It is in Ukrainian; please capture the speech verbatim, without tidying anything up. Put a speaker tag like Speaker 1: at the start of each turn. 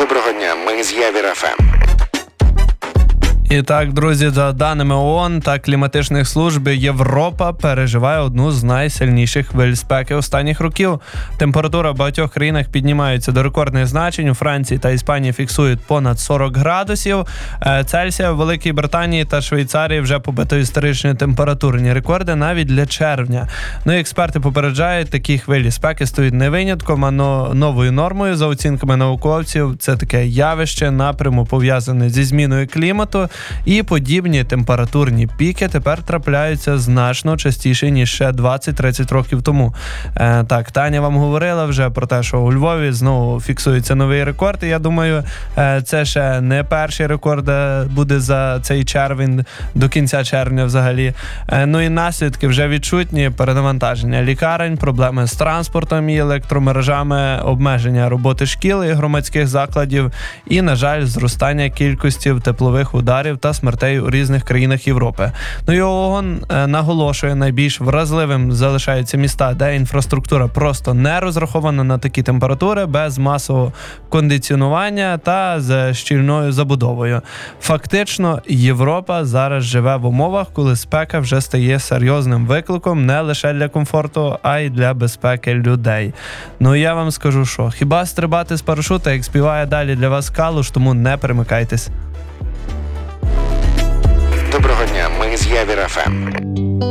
Speaker 1: Доброго дня, ми з Явір еф ем.
Speaker 2: І так, друзі, за даними ООН та кліматичних служб, Європа переживає одну з найсильніших хвиль спеки останніх років. Температура в багатьох країнах піднімається до рекордних значень. У Франції та Іспанії фіксують понад сорок градусів Цельсія. В Великій Британії та Швейцарії вже побито історичні температурні рекорди навіть для червня. Ну і експерти попереджають, такі хвилі спеки стають не винятком, а новою нормою. За оцінками науковців, це таке явище напряму пов'язане зі зміною клімату. І подібні температурні піки тепер трапляються значно частіше, ніж ще двадцять-тридцять років тому. Е, так, Таня вам говорила вже про те, що у Львові знову фіксується новий рекорд. І я думаю, е, це ще не перший рекорд буде за цей червень, до кінця червня взагалі. Е, ну і наслідки вже відчутні: перенавантаження лікарень, проблеми з транспортом і електромережами, обмеження роботи шкіл і громадських закладів і, на жаль, зростання кількості теплових ударів та смертей у різних країнах Європи. Ну і ООН наголошує, найбільш вразливим залишаються міста, де інфраструктура просто не розрахована на такі температури, без масового кондиціонування та з щільною забудовою. Фактично, Європа зараз живе в умовах, коли спека вже стає серйозним викликом не лише для комфорту, а й для безпеки людей. Ну я вам скажу, що хіба стрибати з парашута, як співає далі для вас Калуш, тому не перемикайтесь.
Speaker 1: Доброго дня, ми з Явір еф ем.